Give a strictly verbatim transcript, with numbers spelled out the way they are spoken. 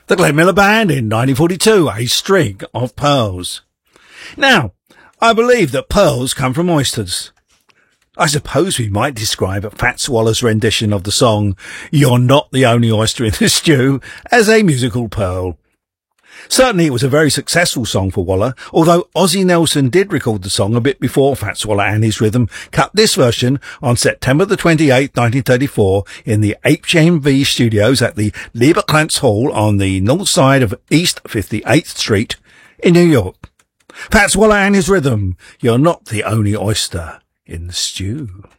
The Glenn Miller Band in nineteen forty-two, A String of Pearls. Now, I believe that pearls come from oysters. I suppose we might describe Fats Waller's rendition of the song You're Not the Only Oyster in the Stew as a musical pearl. Certainly it was a very successful song for Waller, although Ozzie Nelson did record the song a bit before Fats Waller and his rhythm cut this version on September the twenty-eighth, nineteen thirty-four in the H M V studios at the Lieberkranz Hall on the north side of East fifty-eighth Street in New York. Fats Waller and his rhythm, You're Not the Only Oyster in the Stew.